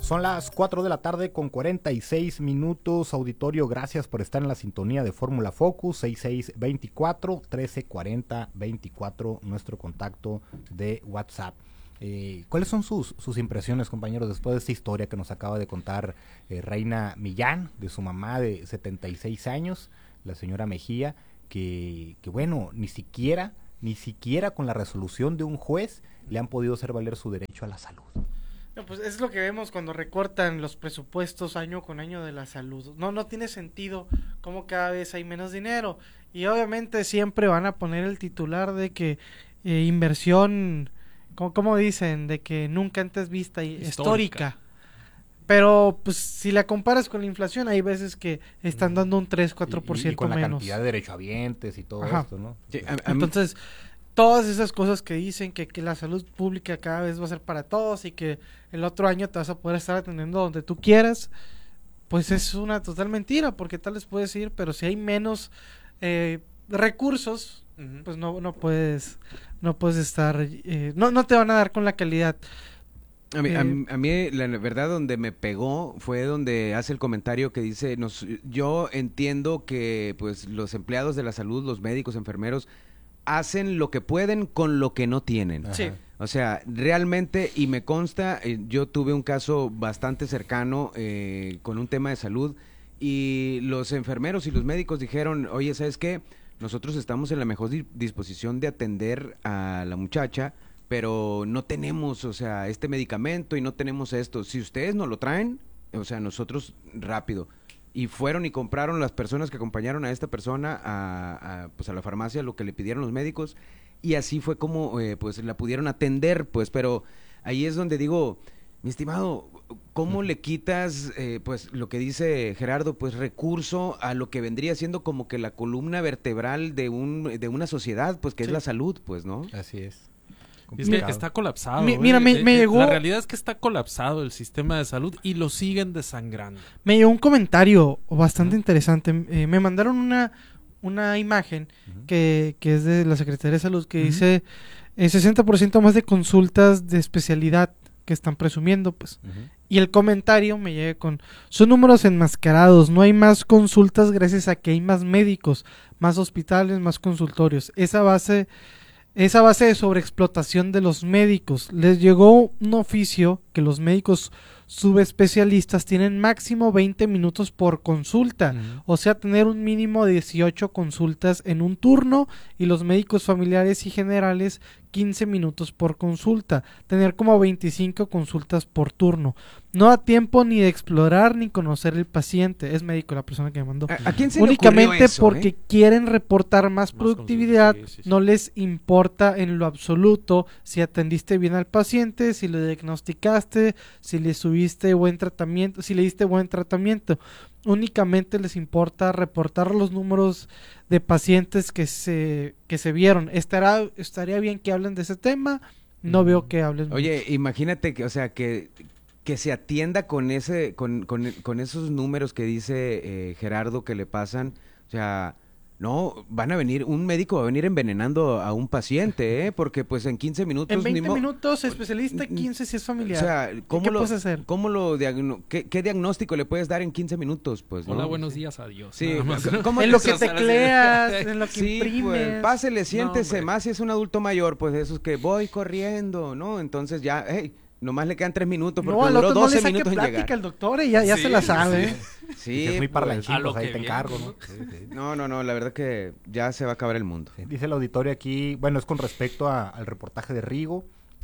Son las 4 de la tarde con 46 minutos. Auditorio, gracias por estar en la sintonía de Fórmula Focus. 6624-1340-24, nuestro contacto de WhatsApp. ¿Cuáles son sus impresiones, compañeros, después de esta historia que nos acaba de contar Reina Millán, de su mamá de 76 años, la señora Mejía, que bueno, ni siquiera con la resolución de un juez le han podido hacer valer su derecho a la salud? No, pues es lo que vemos cuando recortan los presupuestos año con año de la salud. No tiene sentido cómo cada vez hay menos dinero. Y obviamente siempre van a poner el titular de que inversión, ¿cómo dicen? De que nunca antes vista y histórica. Pero pues si la comparas con la inflación, hay veces que están dando un 3-4% y con menos. La cantidad de derechohabientes y todo esto, ¿no? Sí, entonces, todas esas cosas que dicen que la salud pública cada vez va a ser para todos y que el otro año te vas a poder estar atendiendo donde tú quieras, pues es una total mentira, porque tal vez puedes ir, pero si hay menos recursos, pues no puedes estar, no te van a dar con la calidad. A mí la verdad donde me pegó fue donde hace el comentario que dice, yo entiendo que pues los empleados de la salud, los médicos, enfermeros, hacen lo que pueden con lo que no tienen. Sí. O sea, realmente, y me consta, yo tuve un caso bastante cercano con un tema de salud, y los enfermeros y los médicos dijeron, oye, ¿sabes qué? Nosotros estamos en la mejor disposición de atender a la muchacha, pero no tenemos, o sea, este medicamento y no tenemos esto. Si ustedes nos lo traen, o sea, nosotros rápido. Y fueron y compraron las personas que acompañaron a esta persona pues a la farmacia lo que le pidieron los médicos, y así fue como pues la pudieron atender, pues. Pero ahí es donde digo, mi estimado, ¿cómo le quitas pues lo que dice Gerardo, pues recurso a lo que vendría siendo como que la columna vertebral de una sociedad, pues que es la salud, pues, ¿no? Así es. Es que está colapsado. Mira, me llegó... La realidad es que está colapsado el sistema de salud y lo siguen desangrando. Me llegó un comentario bastante interesante. Me mandaron una imagen que es de la Secretaría de Salud que dice 60% más de consultas de especialidad que están presumiendo, pues. Y el comentario me llega son números enmascarados, no hay más consultas gracias a que hay más médicos, más hospitales, más consultorios. Esa base de sobreexplotación de los médicos. Les llegó un oficio que los médicos subespecialistas tienen máximo 20 minutos por consulta, o sea, tener un mínimo de 18 consultas en un turno, y los médicos familiares y generales 15 minutos por consulta, tener como 25 consultas por turno. No da tiempo ni de explorar ni conocer el paciente. Es médico la persona que me mandó. ¿A quién se le únicamente ocurrió eso, porque quieren reportar más productividad, sí. no les importa en lo absoluto si atendiste bien al paciente, si lo diagnosticaste, si le subiste buen tratamiento, si le diste buen tratamiento. Únicamente les importa reportar los números de pacientes que se vieron. Estaría bien que hablen de ese tema. No veo que hablen. Oye, imagínate que, o sea, que se atienda con esos números que dice Gerardo que le pasan. O sea, no, un médico va a venir envenenando a un paciente, porque pues en 15 minutos... En 20 minutos, especialista, 15 si es familiar. O sea, ¿Qué puedes hacer? ¿Qué diagnóstico le puedes dar en 15 minutos? Pues, ¿no? Hola, buenos días, adiós. Sí, ¿Cómo en lo que tecleas, en lo que sí, imprimes. Pues, pásele, siéntese, No, más si es un adulto mayor, pues eso es que voy corriendo, ¿no? Entonces ya, nomás le quedan 3 minutos porque al duró otro 12 no le saque minutos en plática llegar. al doctor y ya se la sabe. Sí, es muy pues, parlanchín, pues ahí te viene, encargo, ¿no? ¿no? Sí. No, la verdad que ya se va a acabar el mundo. Sí, dice el auditorio aquí, bueno, es con respecto al reportaje de Rigo,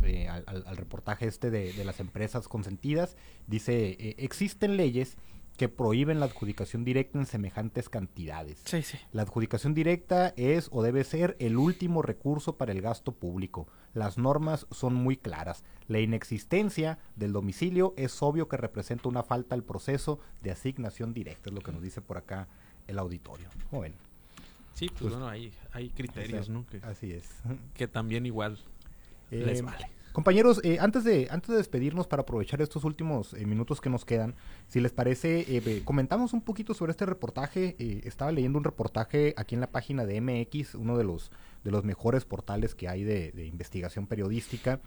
al reportaje de las empresas consentidas. Dice, existen leyes que prohíben la adjudicación directa en semejantes cantidades. Sí. La adjudicación directa es o debe ser el último recurso para el gasto público. Las normas son muy claras. La inexistencia del domicilio es obvio que representa una falta al proceso de asignación directa, es lo que nos dice por acá el auditorio. Joven. Sí, pues bueno, hay criterios, ¿no? Así es. Que también igual les vale. Compañeros, antes de despedirnos, para aprovechar estos últimos minutos que nos quedan, si les parece, comentamos un poquito sobre este reportaje. Estaba leyendo un reportaje aquí en la página de MX, uno de los mejores portales que hay de investigación periodística,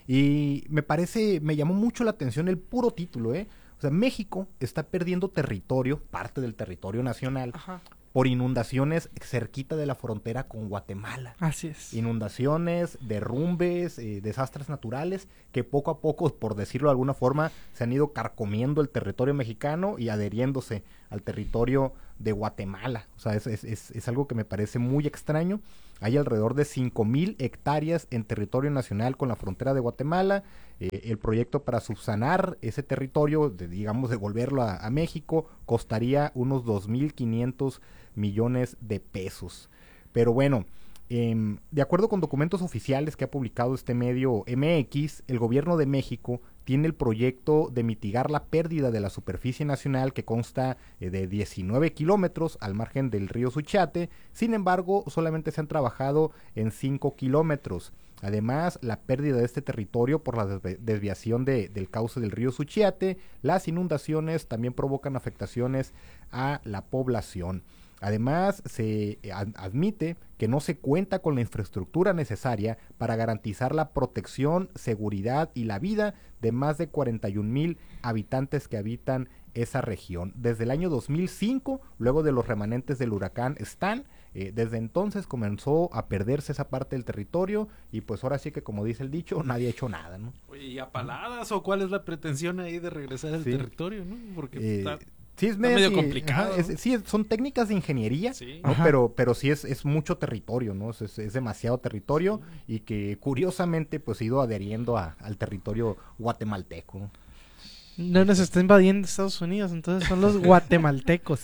Y me llamó mucho la atención el puro título, ¿eh? O sea, México está perdiendo territorio, parte del territorio nacional, Ajá. por inundaciones cerquita de la frontera con Guatemala. Así es. Inundaciones, derrumbes, desastres naturales que poco a poco, por decirlo de alguna forma, se han ido carcomiendo el territorio mexicano y adheriéndose al territorio de Guatemala. O sea, es algo que me parece muy extraño. Hay alrededor de 5,000 hectáreas en territorio nacional con la frontera de Guatemala. El proyecto para subsanar ese territorio, digamos, devolverlo a México, costaría unos 2,500 millones de pesos. Pero bueno, de acuerdo con documentos oficiales que ha publicado este medio MX, el gobierno de México tiene el proyecto de mitigar la pérdida de la superficie nacional que consta de 19 kilómetros al margen del río Suchiate. Sin embargo, solamente se han trabajado en 5 kilómetros. Además, la pérdida de este territorio por la desviación del cauce del río Suchiate, las inundaciones también provocan afectaciones a la población. Además, se admite que no se cuenta con la infraestructura necesaria para garantizar la protección, seguridad y la vida de más de 41,000 habitantes que habitan esa región. Desde el año 2005, luego de los remanentes del huracán Stan, desde entonces comenzó a perderse esa parte del territorio y pues ahora sí que, como dice el dicho, nadie ha hecho nada, ¿no? Oye, ¿y a paladas o cuál es la pretensión ahí de regresar al territorio, no? Porque sí, es medio complicado. Sí, son técnicas de ingeniería, sí, ¿no? Pero sí es mucho territorio, ¿no? Es demasiado territorio, sí, y que curiosamente pues ha ido adheriendo al territorio guatemalteco, ¿no? No nos está invadiendo Estados Unidos, entonces son los guatemaltecos.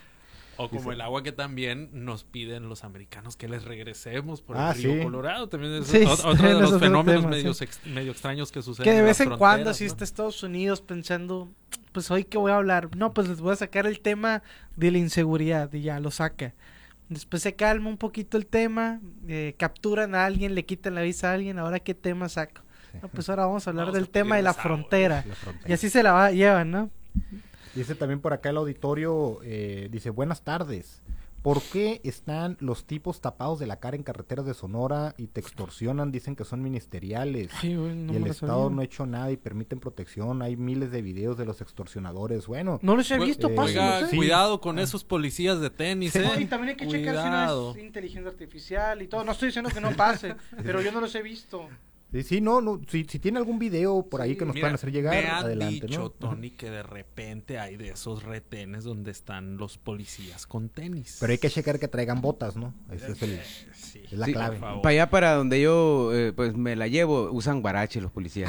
O como el agua que también nos piden los americanos que les regresemos por Ah, el río sí. Colorado. También es Sí, otro de ese es los otro fenómenos tema, medio, sí. medio extraños que suceden Que de en vez las en cuando fronteras, así ¿no? está Estados Unidos pensando, pues hoy que voy a hablar, no, pues les voy a sacar el tema de la inseguridad y ya lo saca. Después se calma un poquito el tema, capturan a alguien, le quitan la visa a alguien, ahora qué tema saco. No, pues ahora vamos a hablar Vamos del a tema de la pedir agua, frontera. La frontera. Y así se la llevan, ¿no? Dice también por acá el auditorio, dice, buenas tardes. ¿Por qué están los tipos tapados de la cara en carreteras de Sonora y te extorsionan? Dicen que son ministeriales. Ay, güey, no y el me lo Estado sabía. no ha hecho nada y permiten protección. Hay miles de videos de los extorsionadores. Bueno, No los he visto, Oiga, pásenlos, ¿eh? cuidado con esos policías de tenis, Sí. No, y también hay que checar si no Cuidado. es inteligencia artificial y todo. No estoy diciendo que no pase, pero yo no los he visto. sí, no, si tiene algún video por ahí que nos Mira, puedan hacer llegar, me han adelante, dicho, ¿no? Tony, que de repente hay de esos retenes donde están los policías con tenis. Pero hay que checar que traigan botas, ¿no? Ese Sí. es la Sí, clave. por favor. Para allá, para donde yo pues me la llevo, usan guarache los policías.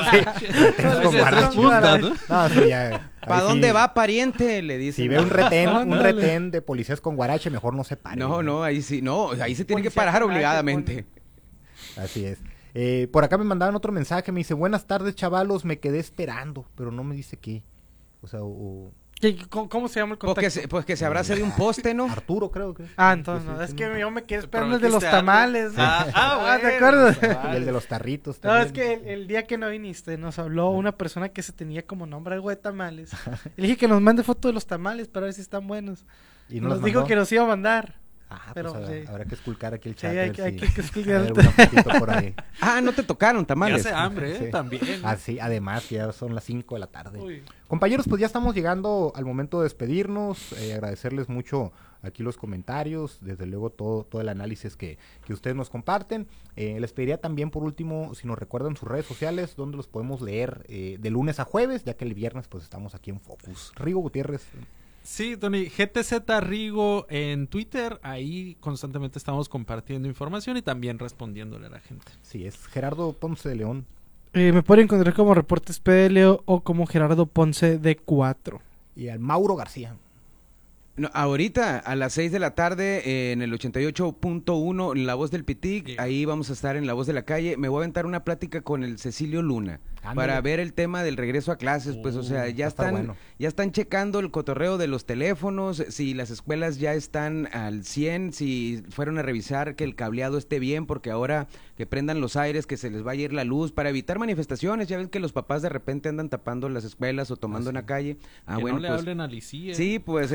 Con guarache. Punta, ¿no? No, sí, ya, ¿Para ahí dónde sí, va, pariente? Le dicen. Si ve un Ándale. retén de policías con guarache, mejor no se pare. No, ahí sí, no, ahí se tiene que Policía parar con guarache, obligadamente. Así es. Por acá me mandaban otro mensaje, me dice, buenas tardes, chavalos, me quedé esperando, pero no me dice qué. O sea, ¿Cómo se llama el contacto? Pues que se abrace de un poste, ¿no? Arturo creo que. Ah, entonces no, Sí, es sí, que no. yo me quedé ¿Te esperando el de los prometiste algo? tamales. ¿Te bueno, acuerdas? los Y tamales. el de los tarritos No, también. es que el día que no viniste nos habló una persona que se tenía como nombre algo de tamales. Le dije que nos mande foto de los tamales para ver si están buenos. Y Nos las dijo mandó. que los iba a mandar. Ah, pero, pues sí. habrá que esculcar aquí el Sí, chat. hay a que- ver hay si que esculcar. hay alguna fotito por ahí. Ah, no te tocaron Ya tamales. hace hambre, Sí. También. Así, además, que ya son las 5 de la tarde. Uy. Compañeros, pues ya estamos llegando al momento de despedirnos, agradecerles mucho aquí los comentarios, desde luego todo el análisis que ustedes nos comparten. Les pediría también por último, si nos recuerdan sus redes sociales, donde los podemos leer de lunes a jueves, ya que el viernes pues estamos aquí en Focus. Rigo Gutiérrez. Sí, Tony, GTZ Rigo en Twitter, ahí constantemente estamos compartiendo información y también respondiéndole a la gente. Sí, es Gerardo Ponce de León. Me pueden encontrar como Reportes PLO o como Gerardo Ponce D4. Y al Mauro García. No, ahorita a las 6 de la tarde en el 88.1 La Voz del Pitic, Sí. ahí vamos a estar en La Voz de la Calle. Me voy a aventar una plática con el Cecilio Luna Ándale. para ver el tema del regreso a clases, pues o sea, va a estar bueno. ya están checando el cotorreo de los teléfonos, si las escuelas ya están al 100, si fueron a revisar que el cableado esté bien, porque ahora que prendan los aires, que se les vaya a ir la luz, para evitar manifestaciones. Ya ven que los papás de repente andan tapando las escuelas o tomando en la calle. Que Bueno, no le pues hablen a Licie. sí, pues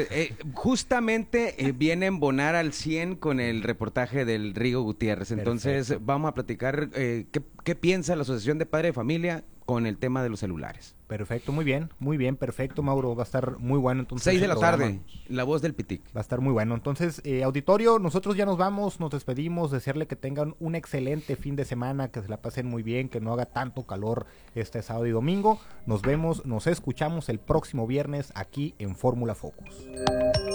justamente viene a embonar al 100 con el reportaje del Rigo Gutiérrez. Entonces, Perfecto. vamos a platicar qué piensa la Asociación de Padres de Familia con el tema de los celulares. Perfecto, muy bien, perfecto, Mauro. Va a estar muy bueno entonces. 6 de el la programa. tarde, La Voz del Pitic. Va a estar muy bueno. Entonces, auditorio, nosotros ya nos vamos, nos despedimos, desearle que tengan un excelente fin de semana, que se la pasen muy bien, que no haga tanto calor este sábado y domingo. Nos vemos, nos escuchamos el próximo viernes aquí en Fórmula Focus.